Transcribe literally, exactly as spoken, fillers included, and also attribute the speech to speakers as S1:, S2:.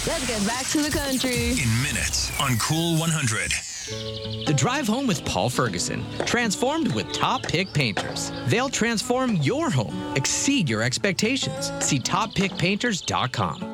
S1: Let's get back to the country.
S2: In minutes on Cool one hundred.
S3: The Drive Home with Paul Ferguson. Transformed with Top Pick Painters. They'll transform your home, exceed your expectations. See top pick painters dot com.